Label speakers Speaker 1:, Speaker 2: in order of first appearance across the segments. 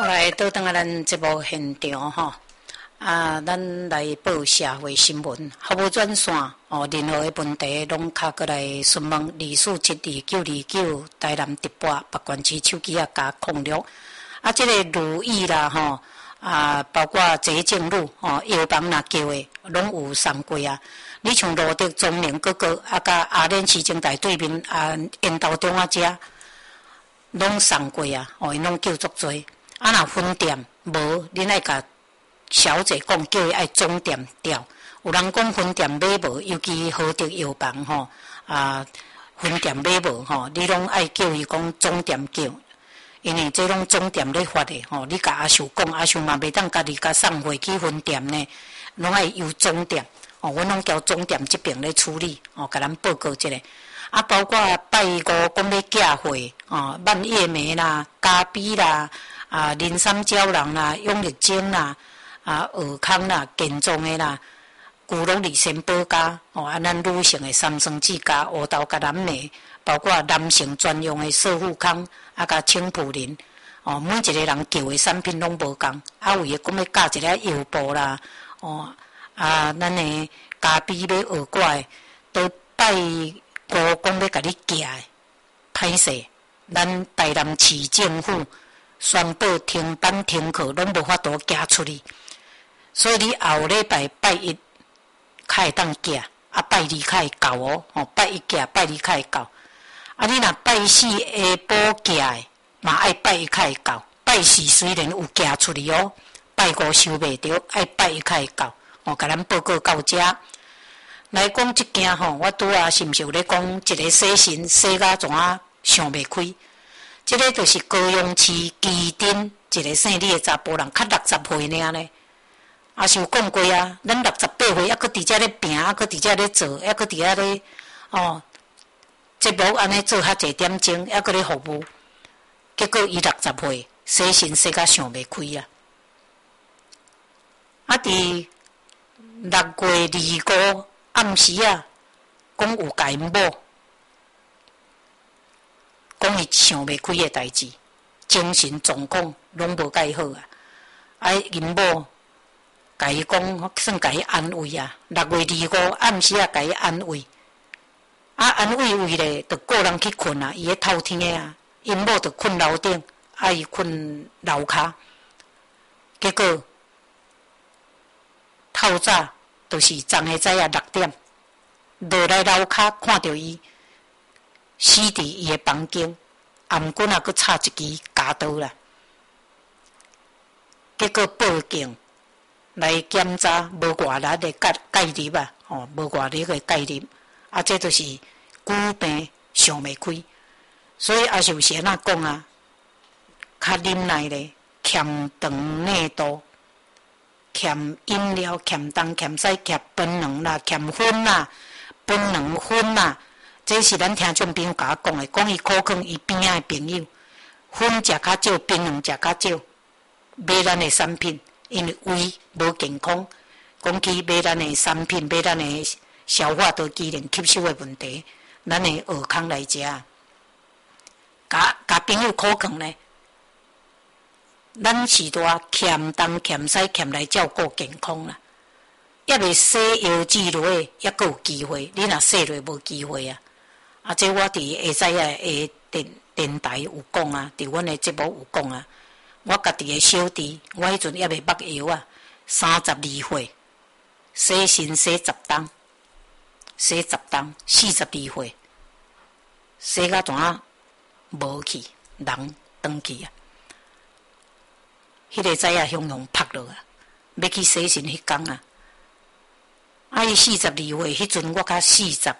Speaker 1: 来倒转咱节目现场吼，咱来报社会新闻，服务专线任何的问题拢卡过来询问2472929台南直播北关区手机加06。这个如意啦包括财政路药房若叫的拢有送过啊。你像罗德中明哥哥甲阿莲市政台对面烟头中遮拢送过啊，因拢叫足多。若分店无，恁爱甲小姐讲，叫伊爱总店调。有人讲分店买无，尤其好德药房分店买无你拢爱叫伊讲总店叫，因为这拢总店咧发的你甲阿秀讲，阿秀嘛袂当家己甲送回去分店呢，拢爱由总店阮拢交总店这边咧处理甲咱报告一下。包括拜五讲要寄货蔓叶莓啦、咖啡啦。林山胶囊啦、永力精啦、尔康啦、健壮的啦、古龙利仙宝加咱女性的三酸酯加乌豆加蓝莓，包括男性专用的瘦富康加青普林每一个人叫的产品拢无共。有诶讲要加一个药布啦咱的咖啡要学乖，都拜五讲要甲你寄的，歹势，咱台南市政府宣布停班停课，拢无法度寄出去，所以你后礼拜拜一才会当寄，拜二才会到拜一寄，拜二才会到。你若拜四下晡寄的，嘛爱拜一才会到。拜四虽然有寄出去拜五收袂着，爱拜一才会到。甲咱报告到遮。来讲即件我拄是毋是有咧讲一个洗神洗甲怎想袂开？这个就是高雄市基丁一个姓李的查甫人，较60岁尔呢。是有讲过啊，咱68岁还搁伫遮咧拼，还搁伫遮咧做，还搁伫遐咧节目安尼做较侪点钟，还搁咧服务。结果伊60岁洗神洗甲想袂开啊！伫6月25暗时讲有甲因某。讲伊想袂开的代志，精神状况拢无介好因某甲伊讲，算甲伊安慰6月25暗时甲伊安慰，安慰为咧，就个人去困伊咧透天的因某就困楼顶，伊困楼骹，结果透早就是昨下早6点，落来楼骹看到伊。死伫伊的房间，颔棍搁插一支夹刀啦。结果报警来检查，无外力的介入无外力的介入，这就是久病想袂开。所以也是有时安怎讲较忍耐咧，欠长内度，欠饮料，欠东欠西，欠槟榔啦，欠粉啦，槟榔粉啦。这是咱听众朋友甲我讲的，讲伊苦劝伊边仔的朋友，粉食较少，槟榔食较少，买咱的产品，因为胃无健康，讲去买咱的产品，买咱的消化道机能吸收的问题，咱的尔康来食，甲朋友苦劝呢，咱时代欠东欠西欠来照顾健康啦，还未洗腰子落，还阁有机会，你若洗落无机会这我伫下早电台有讲伫阮的节目有讲我家己的小弟，我迄阵还未捌药32岁，洗身洗10档，42岁，洗到怎无去，人转去迄个早雄雄拍落要去洗身迄天伊42岁，迄阵我较45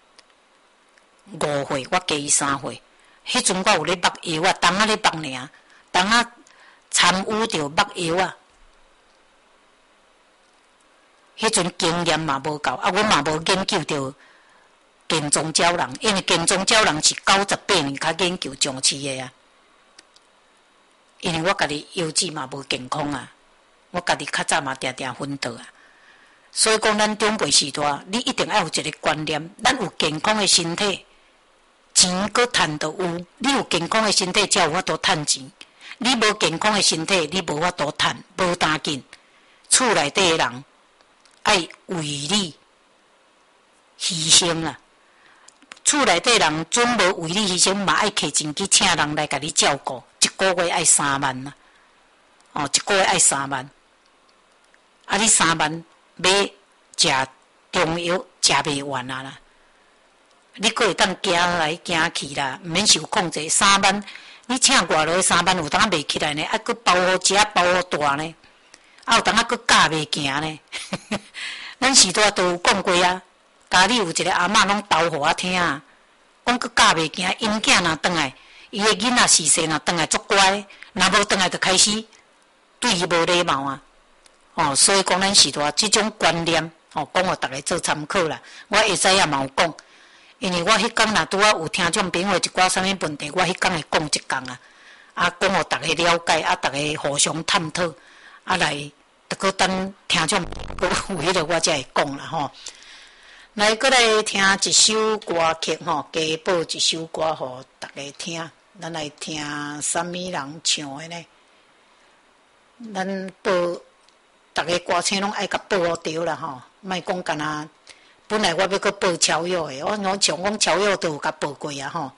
Speaker 1: 岁，我加伊3岁。迄阵我有咧捌药当咧捌尔，当参与着捌药迄阵经验嘛无够，阮嘛无研究着健壮胶囊，因为健壮胶囊是98年较研究上市的因为我家己腰子嘛无健康我家己较早嘛定定昏倒所以讲，咱长辈时代，你一定要有一个观念，咱有健康的身体，钱搁赚得有。你有健康的身体，才有法度赚钱。 你无健康的身体，你无法度趁，无担紧。厝内底的人爱为你牺牲啦。厝内底人准无为你牺牲，嘛爱摕钱去请人来甲你照顾，一个月爱3万啦。哦，一个月爱3万。啊，你3万买食中药食袂完啊啦！你阁会当行来行去啦，毋免受控制。3万，你请外落3万有当袂起来呢，啊，阁包好食，包好大呢，啊，有当阁教袂行呢。咱时代都有讲过啊，家里有一个阿嬷拢斗互我听啊，讲阁教袂行，因囝若转来，伊个囡仔逝世若转来足乖，若无转来就开始对伊无礼貌啊。哦，所以讲咱时代即种观念，哦，讲互逐个做参考啦。我会知影嘛有讲。因为我迄天若拄啊有听众朋友一寡啥物问题，我迄天会讲一讲啊，啊讲互逐个了解，啊逐个互相探讨，啊来，得搁等听众搁有迄个我才会讲啦吼。来，搁来听一首歌曲吼，加报一首歌互逐个听。咱来听啥物人唱的呢？咱报逐个歌星拢爱甲报好着啦吼，莫讲干那。本来我要搁报超友的，我像讲超友都有甲报过啊吼。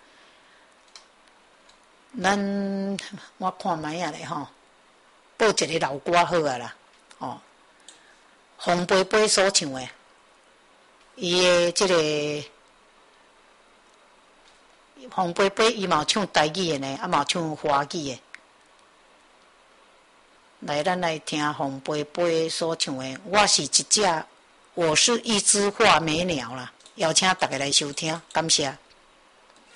Speaker 1: 咱我看卖啊咧吼，报一个老歌好啊啦，哦，洪贝贝所唱的，伊的即个洪贝贝伊嘛有唱台语的呢，啊嘛有唱华语的。来，咱来听洪贝贝所唱的，我是一只。我是一只画眉鸟啦，邀请大家来收听，感谢。